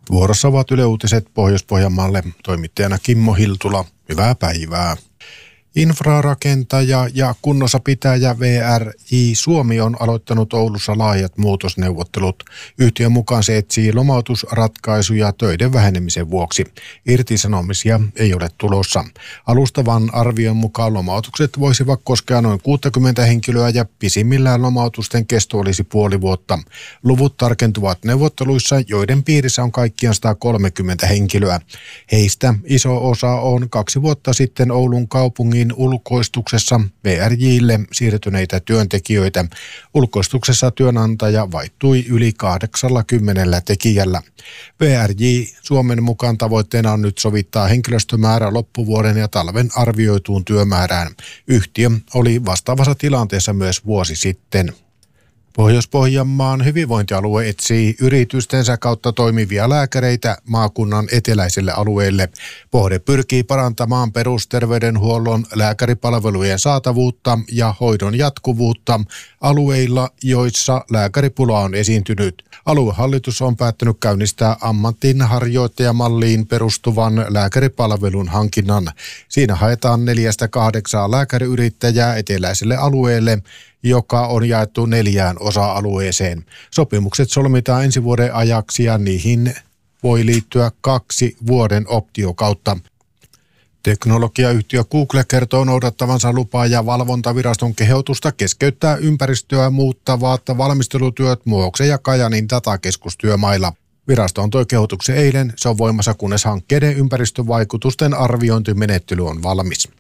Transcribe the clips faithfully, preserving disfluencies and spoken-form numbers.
Vuorossa ovat Yle Uutiset Pohjois-Pohjanmaalle. Toimittajana Kimmo Hiltula. Hyvää päivää. Infrarakentaja ja kunnossapitäjä V R J Suomi on aloittanut Oulussa laajat muutosneuvottelut. Yhtiön mukaan se etsii lomautusratkaisuja töiden vähenemisen vuoksi. Irtisanomisia ei ole tulossa. Alustavan arvion mukaan lomautukset voisivat koskea noin kuusikymmentä henkilöä ja pisimmillään lomautusten kesto olisi puoli vuotta. Luvut tarkentuvat neuvotteluissa, joiden piirissä on kaikkiaan sata kolmekymmentä henkilöä. Heistä iso osa on kaksi vuotta sitten Oulun kaupungin ulkoistuksessa V R J:lle siirtyneitä työntekijöitä. Ulkoistuksessa työnantaja vaihtui yli kahdeksallakymmenellä tekijällä. V R J Suomen mukaan tavoitteena on nyt sovittaa henkilöstömäärä loppuvuoden ja talven arvioituun työmäärään. Yhtiö oli vastaavassa tilanteessa myös vuosi sitten. Pohjois-Pohjanmaan hyvinvointialue etsii yritystensä kautta toimivia lääkäreitä maakunnan eteläiselle alueelle. Pohde pyrkii parantamaan perusterveydenhuollon lääkäripalvelujen saatavuutta ja hoidon jatkuvuutta alueilla, joissa lääkäripula on esiintynyt. Aluehallitus on päättänyt käynnistää ammatinharjoittajamalliin perustuvan lääkäripalvelun hankinnan. Siinä haetaan neljästä kahdeksaa lääkäriyrittäjää eteläiselle alueelle, joka on jaettu neljään osa-alueeseen. Sopimukset solmitaan ensi vuoden ajaksi ja niihin voi liittyä kaksi vuoden optiokautta. Teknologiayhtiö Google kertoo noudattavansa lupa- ja valvontaviraston kehotusta keskeyttää ympäristöä muuttavat valmistelutyöt Muhoksen ja Kajanin datakeskustyömailla. Virasto antoi kehotuksen eilen. Se on voimassa, kunnes hankkeiden ympäristövaikutusten arviointimenettely on valmis.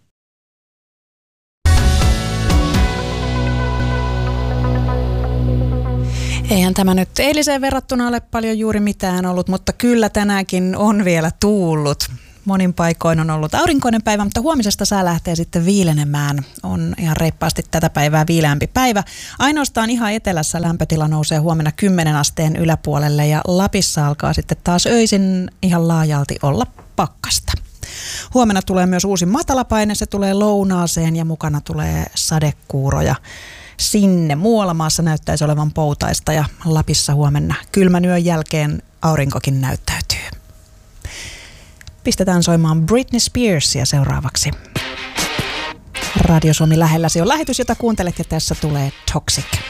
Eihän tämä nyt eiliseen verrattuna ole paljon juuri mitään ollut, mutta kyllä tänäänkin on vielä tuullut. Monin paikoin on ollut aurinkoinen päivä, mutta huomisesta sää lähtee sitten viilenemään. On ihan reippaasti tätä päivää viileämpi päivä. Ainoastaan ihan etelässä lämpötila nousee huomenna kymmenen asteen yläpuolelle ja Lapissa alkaa sitten taas öisin ihan laajalti olla pakkasta. Huomenna tulee myös uusi matalapaine, se tulee lounaaseen ja mukana tulee sadekuuroja. Sinne. Muualla maassa näyttäisi olevan poutaista ja Lapissa huomenna kylmän yön jälkeen aurinkokin näyttäytyy. Pistetään soimaan Britney Spearsia seuraavaksi. Radio Suomi lähelläsi on lähetys, jota kuuntelet ja tässä tulee Toxic.